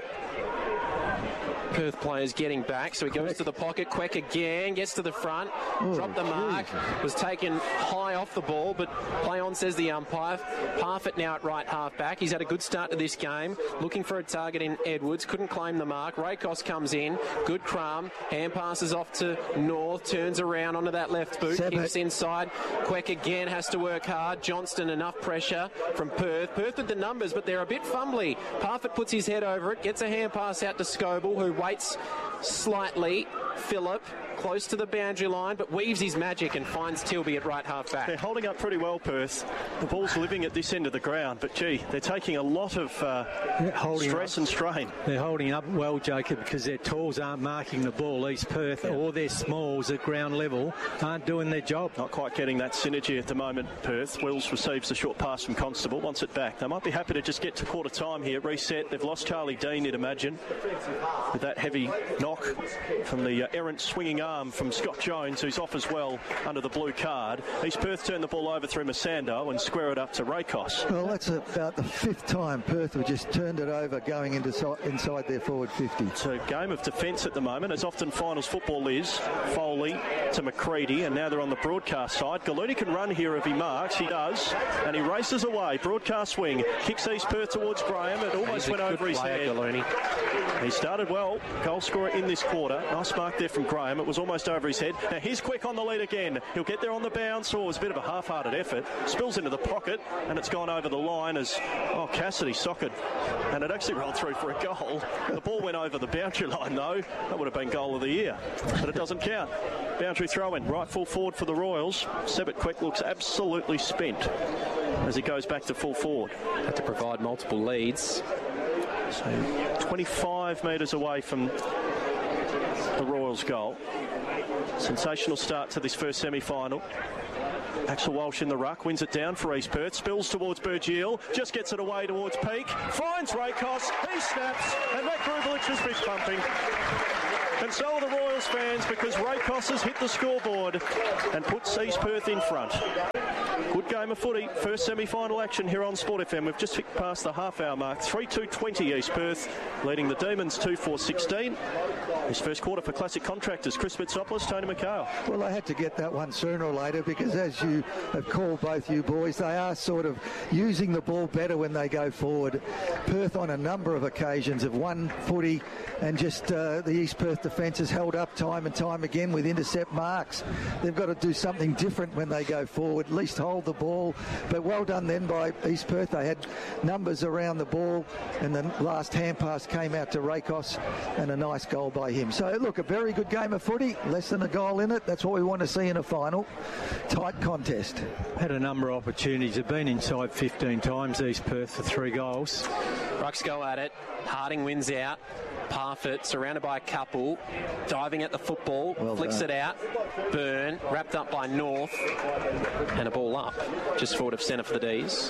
Perth players getting back, so he goes to the pocket. Queck again, gets to the front, oh, dropped the mark, geez. Was taken high off the ball, but play on, says the umpire. Parfitt now at right half back. He's had a good start to this game, looking for a target in Edwards, couldn't claim the mark. Raycos comes in, good crumb, hand passes off to North, turns around onto that left boot, Seb kicks inside. Queck again has to work hard. Johnston, enough pressure from Perth. Perth with the numbers, but they're a bit fumbly. Parfitt puts his head over it, gets a hand pass out to Scoble, who waits slightly. Phillip close to the boundary line, but weaves his magic and finds Tilby at right half back. They're holding up pretty well, Perth. The ball's living at this end of the ground, but gee, they're taking a lot of uh, stress up. and strain. They're holding up well, Jacob, because their talls aren't marking the ball. East Perth, yeah. Or their smalls at ground level aren't doing their job. Not quite getting that synergy at the moment, Perth. Wills receives the short pass from Constable, wants it back. They might be happy to just get to quarter time here, reset. They've lost Charlie Dean, you'd imagine, with that heavy knock from the uh, errant swinging arm from Scott Jones, who's off as well under the blue card. East Perth turn the ball over through Masando and square it up to Raycos. Well, that's about the fifth time Perth have just turned it over going into so, inside their forward fifty. It's a game of defence at the moment, as often finals football is. Foley to McCready, and now they're on the broadcast side. Gallooni can run here if he marks. He does, and he races away. Broadcast wing, kicks East Perth towards Graham. It almost went over his head. Gallooni. He started well. Goal scorer in this quarter. Nice mark there from Graham. It was almost over his head. Now here's Queck on the lead again. He'll get there on the bounce. Oh, it was a bit of a half-hearted effort. Spills into the pocket, and it's gone over the line as, oh, Cassidy socked, and it actually rolled through for a goal. The ball went over the boundary line, though. That would have been goal of the year, but it doesn't count. Boundary throw-in, right full forward for the Royals. Sebit Queck looks absolutely spent as he goes back to full forward. Had to provide multiple leads. So twenty-five metres away from the Royals' goal. Sensational start to this first semi-final. Axel Walsh in the ruck, wins it down for East Perth, spills towards Bergiel, just gets it away towards Peak, finds Raycos, he snaps, and Matt Grubelic is fist pumping. And so are the Royals fans, because Raycos has hit the scoreboard and puts East Perth in front. Good game of footy, first semi-final action here on Sport F M. We've just hit past the half-hour mark, three two twenty East Perth, leading the Demons two four sixteen. This first quarter for Classic Contractors, Chris Mitsopoulos, Tony McHale. Well, they had to get that one sooner or later, because as you have called both you boys, they are sort of using the ball better when they go forward. Perth on a number of occasions have won footy, and just uh, the East Perth defence has held up time and time again with intercept marks. They've got to do something different when they go forward, at least hold the ball. But well done then by East Perth. They had numbers around the ball, and the last hand pass came out to Raycos, and a nice goal by him. So look, a very good game of footy, less than a goal in it. That's what we want to see in a final. Tight contest. Had a number of opportunities. They've been inside fifteen times, East Perth, for three goals. Rucks go at it. Harding wins out. Parfitt surrounded by a couple, diving at the football, Well flicks done. it out. Byrne wrapped up by North, and a ball up just forward of centre for the D's.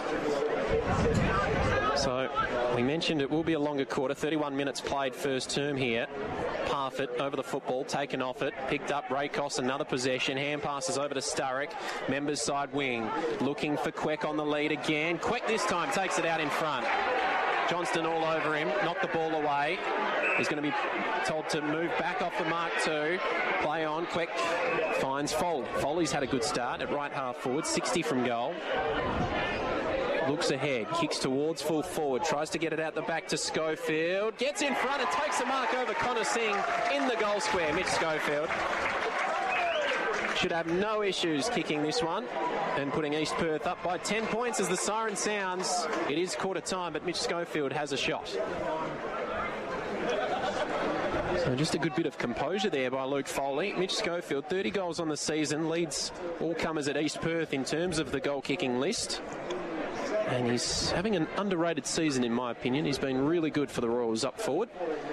So we mentioned it will be a longer quarter, thirty-one minutes played first term here. Parfitt over the football, taken off it, picked up Rakos, another possession, hand passes over to Sturrock, members side wing, looking for Queck on the lead again. Queck this time takes it out in front. Johnston all over him, knocked the ball away. He's going to be told to move back off the mark too. Play on, Queck finds Foley. Foley's had a good start at right half forward, sixty from goal. Looks ahead, kicks towards full forward, tries to get it out the back to Schofield, gets in front and takes the mark over Connor Singh in the goal square. Mitch Schofield should have no issues kicking this one and putting East Perth up by ten points as the siren sounds. It is quarter time, but Mitch Schofield has a shot. So just a good bit of composure there by Luke Foley. Mitch Schofield, thirty goals on the season, leads all comers at East Perth in terms of the goal-kicking list. And he's having an underrated season, in my opinion. He's been really good for the Royals up forward.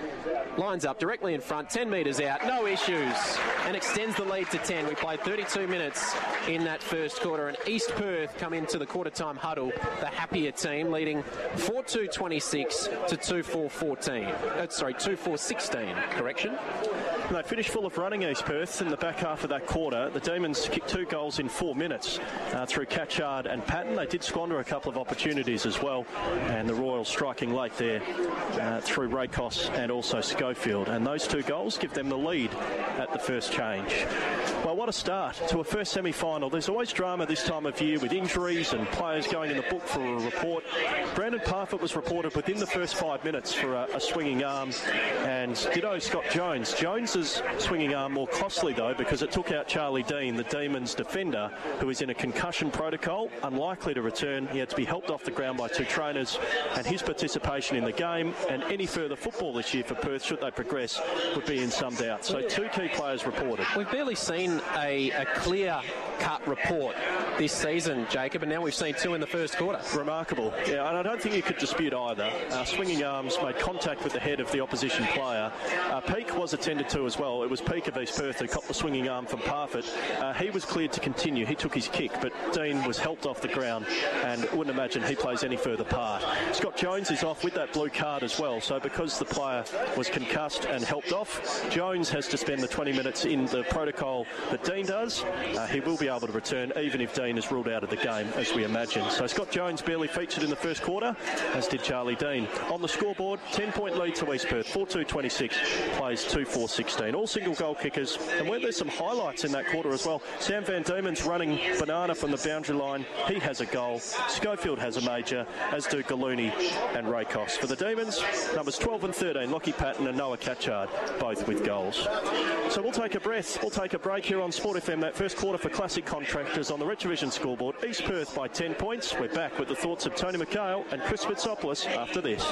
Lines up directly in front, ten metres out, no issues, and extends the lead to ten. We played thirty-two minutes in that first quarter, and East Perth come into the quarter-time huddle, the happier team, leading four two twenty-six to two four fourteen. Uh, sorry, two four sixteen, correction. And they finished full of running, East Perth, in the back half of that quarter. The Demons kicked two goals in four minutes uh, through Catchard and Patton. They did squander a couple of opportunities as well, and the Royals striking late there uh, through Rakos and also Schofield. And those two goals give them the lead at the first change. Well, what a start to a first semi-final. There's always drama this time of year with injuries and players going in the book for a report. Brandon Parfitt was reported within the first five minutes for a, a swinging arm, and ditto Scott Jones. Jones swinging arm more costly though, because it took out Charlie Dean, the Demons defender, who is in a concussion protocol, unlikely to return. He had to be helped off the ground by two trainers, and his participation in the game and any further football this year for Perth, should they progress, would be in some doubt. So two key players reported. We've barely seen a, a clear-cut report this season, Jacob, and now we've seen two in the first quarter. Remarkable. Yeah, and I don't think you could dispute either. Uh, swinging arms made contact with the head of the opposition player. Uh, Peake was attended to as well. It was Peake of East Perth who copped the swinging arm from Parfitt. Uh, he was cleared to continue. He took his kick, but Dean was helped off the ground, and wouldn't imagine he plays any further part. Scott Jones is off with that blue card as well, so because the player was concussed and helped off, Jones has to spend the twenty minutes in the protocol that Dean does. Uh, he will be able to return even if Dean is ruled out of the game, as we imagine. So Scott Jones barely featured in the first quarter, as did Charlie Dean. On the scoreboard, ten-point lead to East Perth, four two twenty-six, plays two four sixteen. All single goal kickers, and where there's some highlights in that quarter as well. Sam Van Diemen's running banana from the boundary line. He has a goal. Schofield has a major, as do Gallooni and Rakos. For the Demons, numbers twelve and thirteen, Lockie Patton and Noah Catchard, both with goals. So we'll take a breath. We'll take a break here on Sport F M. That first quarter for Classic Contractors on the Retrovision scoreboard. East Perth by ten points. We're back with the thoughts of Tony McHale and Chris Fitzopoulos after this.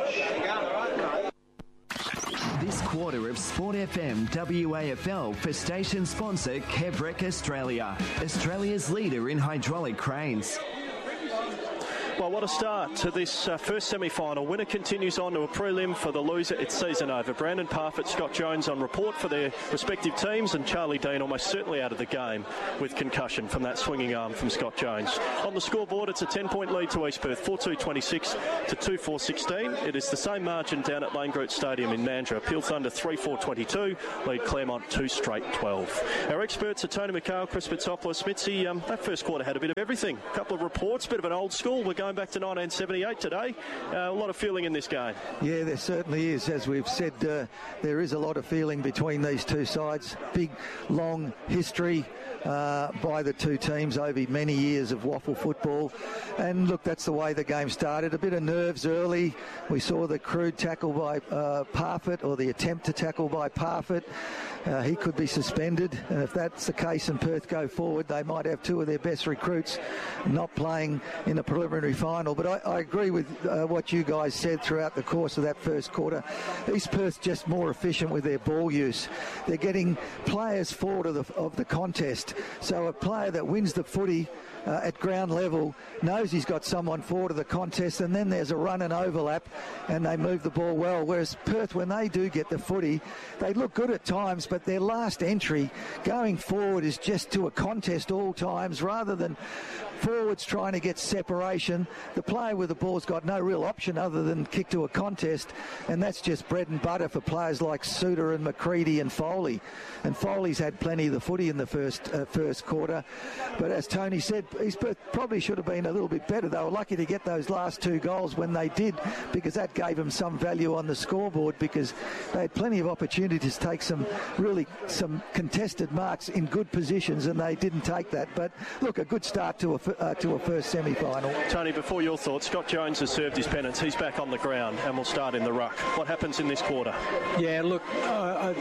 This quarter of Sport F M W A F L for station sponsor Kevrec Australia, Australia's leader in hydraulic cranes. Well, what a start to this uh, first semi-final. Winner continues on to a prelim. For the loser, it's season over. Brandon Parfitt, Scott Jones on report for their respective teams, and Charlie Dean almost certainly out of the game with concussion from that swinging arm from Scott Jones. On the scoreboard, it's a ten-point lead to East Perth, four two twenty-six to two four sixteen. It is the same margin down at Lane Groot Stadium in Mandurah. Peel Thunder three four twenty-two, lead Claremont two straight twelve. Our experts are Tony McHale, Chris Fitzopoulos. Mitzi, um, that first quarter had a bit of everything. A couple of reports, bit of an old school. We're going back to nineteen seventy-eight today. Uh, a lot of feeling in this game. Yeah, there certainly is. As we've said, uh, there is a lot of feeling between these two sides. Big, long history uh, by the two teams over many years of waffle football. And look, that's the way the game started. A bit of nerves early. We saw the crude tackle by uh, Parfitt, or the attempt to tackle by Parfitt. Uh, he could be suspended, and if that's the case and Perth go forward, they might have two of their best recruits not playing in the preliminary final. But I, I agree with uh, what you guys said throughout the course of that first quarter. East Perth just more efficient with their ball use. They're getting players forward of the, of the contest. So a player that wins the footy uh, at ground level knows he's got someone forward of the contest, and then there's a run and overlap and they move the ball well. Whereas Perth, when they do get the footy, they look good at times, but their last entry going forward is just to a contest all times rather than forwards trying to get separation. The player with the ball's got no real option other than kick to a contest, and that's just bread and butter for players like Suter and McCready and Foley. And Foley's had plenty of the footy in the first uh, first quarter, but as Tony said, East Perth probably should have been a little bit better. They were lucky to get those last two goals when they did, because that gave them some value on the scoreboard, because they had plenty of opportunities to take some really some contested marks in good positions, and they didn't take that. But look, a good start to a Uh, to a first semi-final. Tony, before your thoughts, Scott Jones has served his penance. He's back on the ground and will start in the ruck. What happens in this quarter? Yeah, look, uh,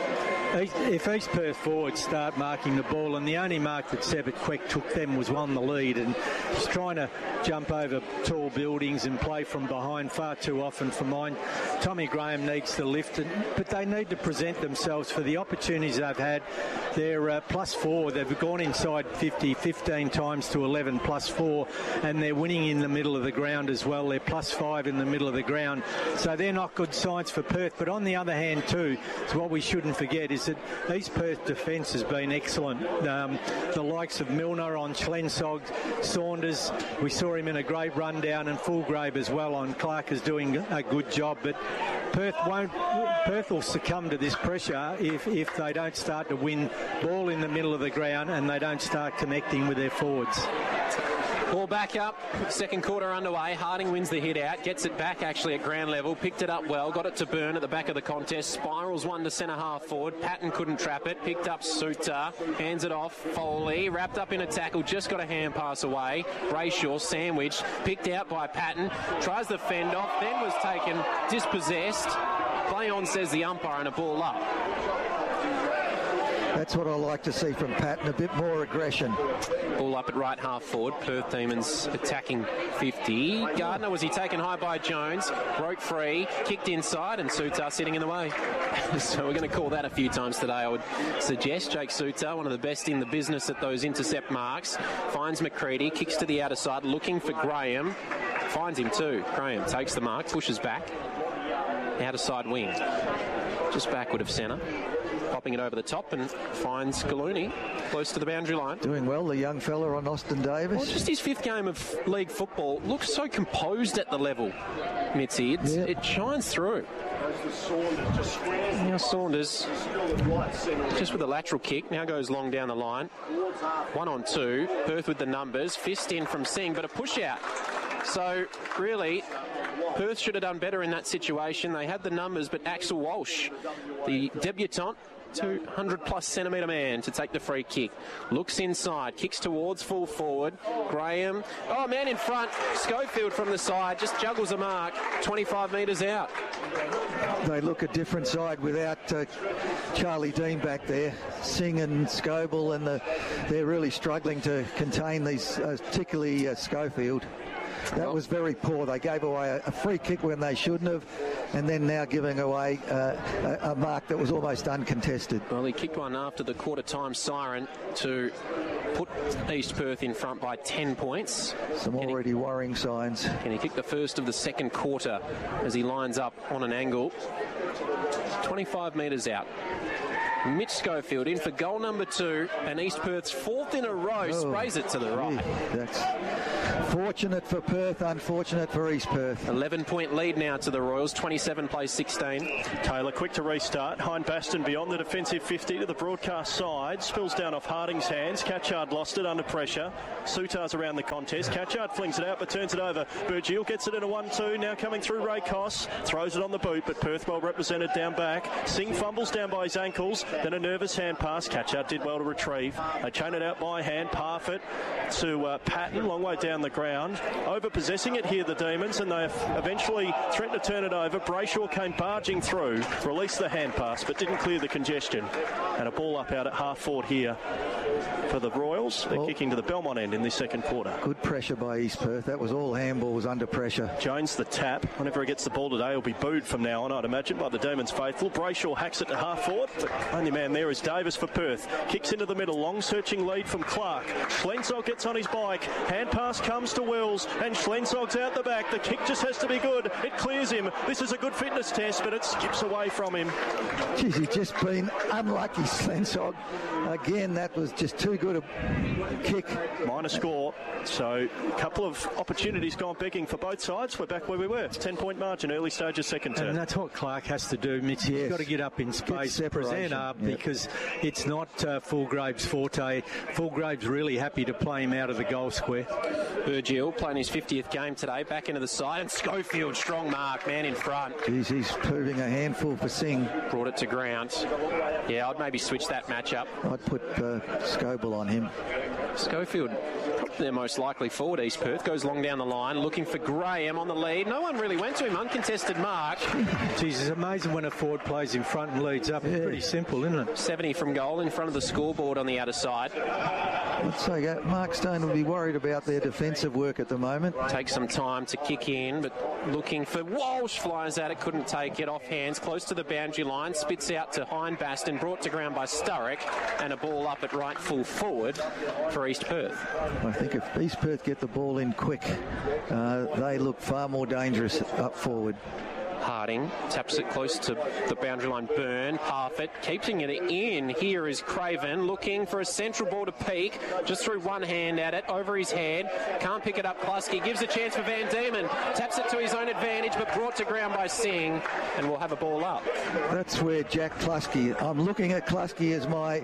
if East Perth forwards start marking the ball, and the only mark that Sevitt Quick took them was one the lead, and he's trying to jump over tall buildings and play from behind far too often for mine. Tommy Graham needs to lift it, but they need to present themselves for the opportunities they've had. They're uh, plus four. They've gone inside fifty, fifteen times to eleven plus four, and they're winning in the middle of the ground as well. They're plus five in the middle of the ground, so they're not good signs for Perth. But on the other hand too, so what we shouldn't forget is that East Perth defence has been excellent. Um, the likes of Milner on Schlensog, Saunders, we saw him in a great rundown, and Fulgrave as well on Clark is doing a good job. But Perth won't. Perth will succumb to this pressure if, if they don't start to win ball in the middle of the ground and they don't start connecting with their forwards. Ball back up, second quarter underway. Harding wins the hit out, gets it back actually at ground level, picked it up well, got it to Byrne at the back of the contest, spirals one to centre half forward. Patton couldn't trap it, picked up Suter, hands it off, Foley, wrapped up in a tackle, just got a hand pass away. Brayshaw sandwiched, picked out by Patton, tries the fend off, then was taken dispossessed. Play on, says the umpire, and a ball up. That's what I like to see from Patton, a bit more aggression. Ball up at right half forward. Perth Demons attacking fifty. Gardner, was he taken high by Jones? Broke free, kicked inside, and Suter sitting in the way. So we're going to call that a few times today, I would suggest. Jake Suter, one of the best in the business at those intercept marks. Finds McCready, kicks to the outer side, looking for Graham. Finds him too. Graham takes the mark, pushes back. Outer side wing. Just backward of centre. Popping it over the top and finds Gallooni close to the boundary line. Doing well, the young fella on Austin Davis. Well, just his fifth game of league football. Looks so composed at the level, Mitzi. It's, yep. It shines through. Now Saunders, just with a lateral kick, now goes long down the line. One on two. Perth with the numbers. Fist in from Singh, but a push out. So, really, Perth should have done better in that situation. They had the numbers, but Axel Walsh, the debutant, two hundred plus centimetre man to take the free kick. Looks inside, kicks towards full forward. Graham, oh, man in front. Schofield from the side, just juggles a mark, twenty-five metres out. They look a different side without uh, Charlie Dean back there. Singh and Scoble, and the, they're really struggling to contain these, uh, particularly uh, Schofield. That was very poor. They gave away a, a free kick when they shouldn't have, and then now giving away uh, a, a mark that was almost uncontested. Well, he kicked one after the quarter-time siren to put East Perth in front by ten points. Some can already he, worrying signs. Can he kick the first of the second quarter as he lines up on an angle? twenty-five metres out. Mitch Schofield in for goal number two, and East Perth's fourth in a row, oh, sprays it to the right. That's fortunate for Perth, unfortunate for East Perth. eleven point lead now to the Royals, twenty-seven plays sixteen. Taylor quick to restart. Hind Baston beyond the defensive fifty to the broadcast side. Spills down off Harding's hands. Catchard lost it under pressure. Sutar's around the contest. Catchard flings it out but turns it over. Burgeel gets it in a one two. Now coming through Ray Koss. Throws it on the boot, but Perth well represented down back. Singh fumbles down by his ankles. Then a nervous hand pass. Catchard did well to retrieve. They chain it out by hand. Parfitt to uh, Patton. Long way down the ground, over-possessing it here, the Demons, and they eventually threatened to turn it over. Brayshaw came barging through, released the hand pass, but didn't clear the congestion. And a ball up out at half-forward here for the Royals. They're well, kicking to the Belmont end in this second quarter. Good pressure by East Perth. That was all handballs under pressure. Jones the tap. Whenever he gets the ball today, he'll be booed from now on, I'd imagine, by the Demons faithful. Brayshaw hacks it to half-forward. The only man there is Davis for Perth. Kicks into the middle. Long searching lead from Clark. Schlenzog gets on his bike. Hand pass comes to Wills, and Schlenzog's out the back. The kick just has to be good. It clears him. This is a good fitness test, but it skips away from him. Geez, he's just been unlucky, Schlenzog. Again, that was just too good a kick. Minor score. So a couple of opportunities gone begging for both sides. We're back where we were. It's a ten-point margin, early stages, second term. And that's what Clark has to do, Mitch. Yes. He's got to get up in space, present up, yep. Because it's not uh, Fulgrave's forte. Fulgrave's really happy to play him out of the goal square. Virgil playing his fiftieth game today, back into the side, and Schofield, strong mark, man in front. Jeez, he's proving a handful for Singh. Brought it to ground. Yeah, I'd maybe switch that matchup. I'd put uh, Scoble on him. Schofield, their most likely forward, East Perth, goes long down the line, looking for Graham on the lead. No one really went to him, uncontested mark. Jeez, it's amazing when a forward plays in front and leads up. Yeah. It's pretty simple, isn't it? seventy from goal in front of the scoreboard on the outer side. I'd say that Mark Stone will be worried about their defensive work at the moment. Takes some time to kick in, but looking for Walsh, flies at it, couldn't take it off hands, close to the boundary line, spits out to Hindbaston, brought to ground by Sturrock, and a ball up at right full forward for East Perth. I think if East Perth get the ball in quick, uh, they look far more dangerous up forward. Harding taps it close to the boundary line. Byrne, Parfitt, keeping it in. Here is Craven looking for a central ball to Peak. Just threw one hand at it, over his head. Can't pick it up. Kluski gives a chance for Van Diemen. Taps it to his own advantage, but brought to ground by Singh, and will have a ball up. That's where Jack Kluski, I'm looking at Kluski as my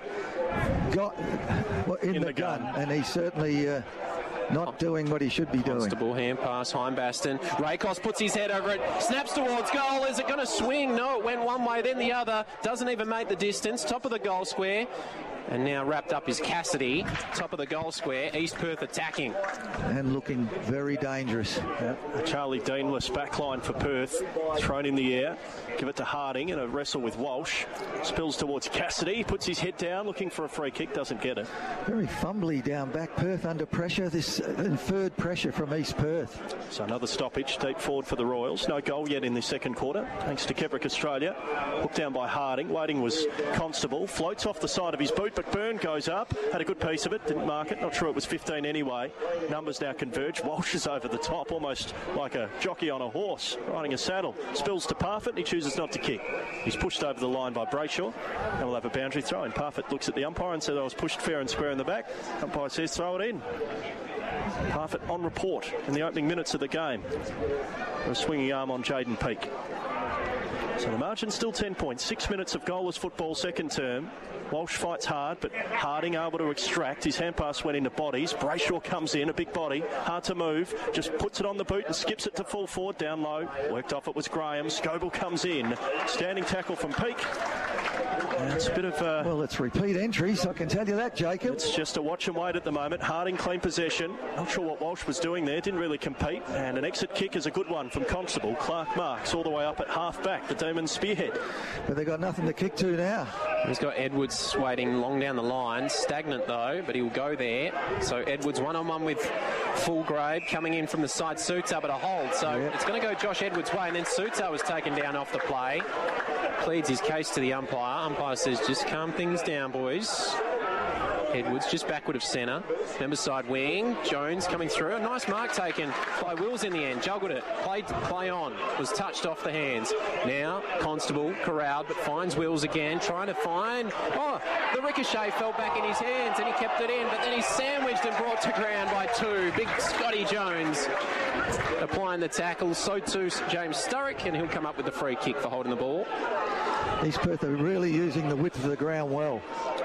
got well, in, in the, the gun. gun, and he's certainly uh, not doing what he should be doing. Constable hand pass, Hindbaston. Rakos puts his head over it, snaps towards goal. Is it going to swing? No, it went one way, then the other. Doesn't even make the distance. Top of the goal square. And now wrapped up is Cassidy, top of the goal square. East Perth attacking. And looking very dangerous. Yeah. Charlie Deanless backline for Perth. Thrown in the air. Give it to Harding in a wrestle with Walsh. Spills towards Cassidy. Puts his head down, looking for a free kick. Doesn't get it. Very fumbly down back. Perth under pressure. This inferred pressure from East Perth. So another stoppage deep forward for the Royals. No goal yet in this second quarter, thanks to Kevrick Australia. Hooked down by Harding. Waiting was Constable. Floats off the side of his boot, but Byrne goes up. Had a good piece of it. Didn't mark it. Not sure it was fifteen anyway. Numbers now converge. Walsh is over the top, almost like a jockey on a horse riding a saddle. Spills to Parfitt, and he chooses not to kick. He's pushed over the line by Brayshaw, and we'll have a boundary throw. And Parfitt looks at the umpire and says, I was pushed fair and square in the back. Umpire says, throw it in. Parfitt on report in the opening minutes of the game. A swinging arm on Jaden Peake. So the margin's still ten points. Six minutes of goalless football, second term. Walsh fights hard, but Harding able to extract. His hand pass went into bodies. Brayshaw comes in, a big body, hard to move. Just puts it on the boot and skips it to full forward, down low. Worked off, it was Graham. Scoble comes in. Standing tackle from Peake. And it's a bit of a... Well, it's repeat entries, I can tell you that, Jacob. It's just a watch and wait at the moment. Harding clean possession. Not sure what Walsh was doing there. Didn't really compete. And an exit kick is a good one from Constable. Clark marks all the way up at half back. The Demons spearhead. But they've got nothing to kick to now. He's got Edwards waiting long down the line. Stagnant, though, but he'll go there. So Edwards one-on-one with Fulgrave coming in from the side. Suter, but a hold. So yeah. It's going to go Josh Edwards' way. And then Suter was taken down off the play. Pleads his case to the umpire. Umpire says, just calm things down, boys. Edwards just backward of centre. Member side wing. Jones coming through. A nice mark taken by Wills in the end. Juggled it. Played play on. Was touched off the hands. Now Constable corralled, but finds Wills again. Trying to find... Oh, the ricochet fell back in his hands and he kept it in, but then he's sandwiched and brought to ground by two. Big Scotty Jones applying the tackle. So too James Sturrock, and he'll come up with the free kick for holding the ball. East Perth are really using the width of the ground well.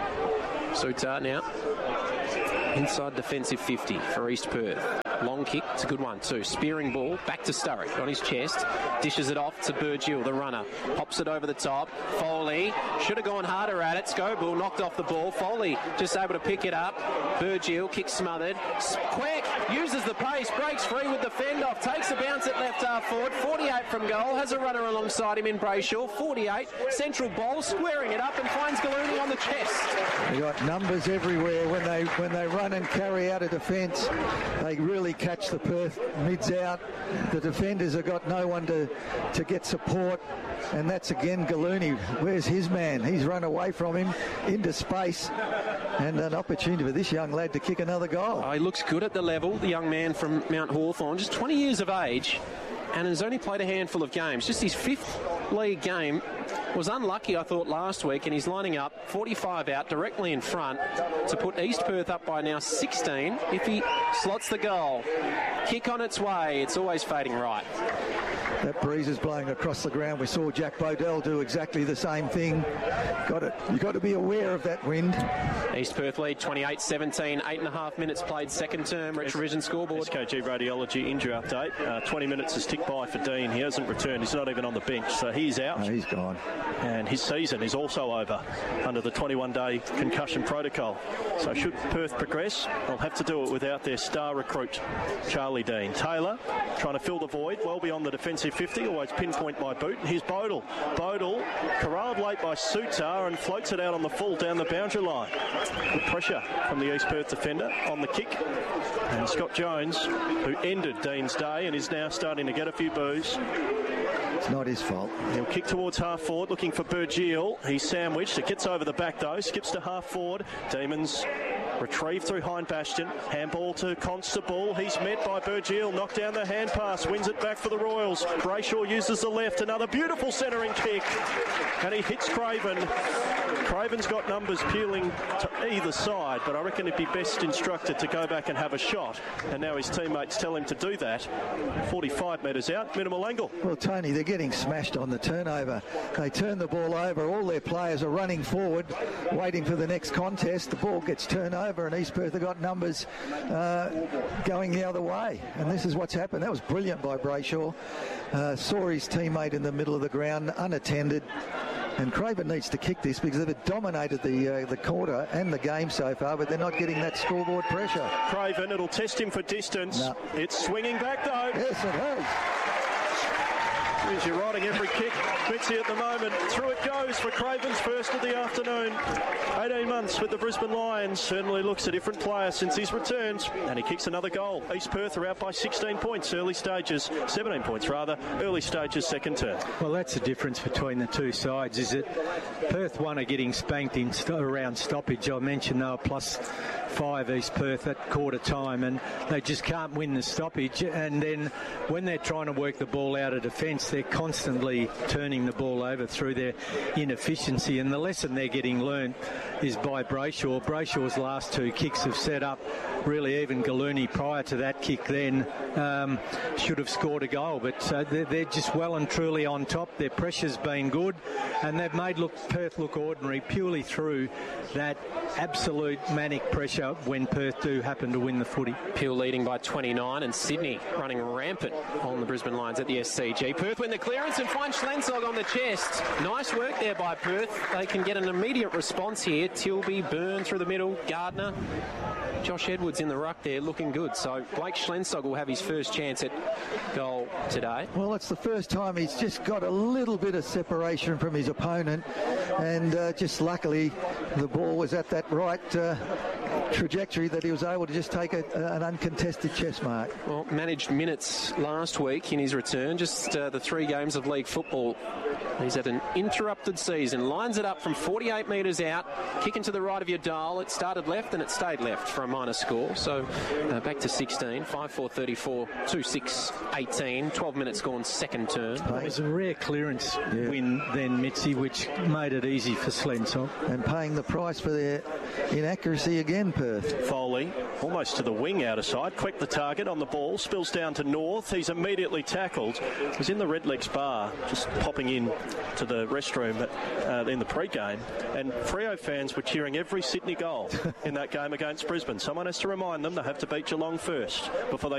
Suter now. Inside defensive fifty for East Perth. Long kick, it's a good one too. Spearing ball, back to Sturrock on his chest. Dishes it off to Burgill, the runner. Pops it over the top. Foley should have gone harder at it. Scoble knocked off the ball. Foley just able to pick it up. Burgill, kick smothered. Quick, uses the pace, breaks free with the fend off, takes a bounce at left half forward, forty-eight from goal, has a runner alongside him in Brayshaw, forty-eight, central ball, squaring it up and finds Gallooney on the chest. They got numbers everywhere when they when they run and carry out a defence. They really catch the Perth mids out. The defenders have got no one to, to get support. And that's again Gallooney. Where's his man? He's run away from him into space. And an opportunity for this young lad to kick another goal. Oh, he looks good at the level, the young man from Mount Hawthorn, just twenty years of age, and has only played a handful of games. Just his fifth league game. Was unlucky, I thought, last week, and he's lining up forty-five out directly in front to put East Perth up by now sixteen if he slots the goal. Kick on its way. It's always fading right. That breeze is blowing across the ground. We saw Jack Bodell do exactly the same thing. Got it. You've got to be aware of that wind. East Perth lead twenty-eight seventeen. Eight and a half minutes played second term. Retrovision scoreboard. S K G Radiology injury update. Uh, twenty minutes has ticked by for Dean. He hasn't returned. He's not even on the bench, so he's out. No, he's gone. And his season is also over under the twenty-one day concussion protocol. So should Perth progress, they'll have to do it without their star recruit, Charlie Dean. Taylor trying to fill the void well beyond the defensive fifty, always pinpoint by boot. Here's Bodell. Bodell corralled late by Sutar and floats it out on the full down the boundary line. Good pressure from the East Perth defender on the kick. And Scott Jones, who ended Dean's day and is now starting to get a few boos. It's not his fault. He'll kick towards half forward, looking for Burgeel. He's sandwiched. It gets over the back, though. Skips to half forward. Demons retrieve through Hind Bastion. Handball to Constable. He's met by Burgeel. Knocked down the hand pass. Wins it back for the Royals. Brayshaw uses the left. Another beautiful centering kick. And he hits Craven. Craven's got numbers peeling to either side, but I reckon it'd be best instructed to go back and have a shot. And now his teammates tell him to do that. forty-five metres out, minimal angle. Well, Tony, they're getting smashed on the turnover. They turn the ball over. All their players are running forward, waiting for the next contest. The ball gets turned over, and East Perth have got numbers uh, going the other way. And this is what's happened. That was brilliant by Brayshaw. Uh, saw his teammate in the middle of the ground, unattended. And Craven needs to kick this because they've dominated the uh, the quarter and the game so far, but they're not getting that scoreboard pressure. Craven, it'll test him for distance. No. It's swinging back, though. Yes, it has. As you're riding every kick, Mitzi at the moment. Through it goes for Craven's first of the afternoon. eighteen months with the Brisbane Lions. Certainly looks a different player since he's returned. And he kicks another goal. East Perth are out by sixteen points, early stages. seventeen points, rather. Early stages, second term. Well, that's the difference between the two sides, is that Perth one are getting spanked in st- around stoppage. I mentioned they were plus five East Perth at quarter time, and they just can't win the stoppage. And then when they're trying to work the ball out of defence, they're constantly turning the ball over through their inefficiency. And the lesson they're getting learnt is by Brayshaw. Brayshaw's last two kicks have set up really even Gallooney prior to that kick then um, should have scored a goal, but uh, they're, they're just well and truly on top. Their pressure's been good, and they've made look Perth look ordinary purely through that absolute manic pressure when Perth do happen to win the footy. Peel leading by twenty-nine, and Sydney running rampant on the Brisbane Lions at the S C G. Perth win the clearance and find Schlensog on the chest. Nice work there by Perth. They can get an immediate response here. Tilby, Byrne through the middle, Gardner. Josh Edwards in the ruck there looking good. So Blake Schlensog will have his first chance at goal today. Well, it's the first time he's just got a little bit of separation from his opponent, and uh, just luckily the ball was at that right uh, trajectory that he was able to just take a, an uncontested chest mark. Well, managed minutes last week in his return, just uh, the three games of league football. He's had an interrupted season. Lines it up from forty-eight metres out, kicking to the right of your dial. It started left and it stayed left for a minor score. So uh, back to sixteen, five four thirty-four, two six eighteen, twelve minutes gone second turn. It was a rare clearance Yeah. win then, Mitzi, which made it easy for Schlensog. And paying the price for their inaccuracy again, Perth. Foley, almost to the wing out of side. Quick the target on the ball, spills down to North. He's immediately tackled. He's in the Redlegs bar, just popping in to the restroom at, uh, in the pre-game. And Freo fans were cheering every Sydney goal in that game against Brisbane. Someone has to remind them they have to beat Geelong first before they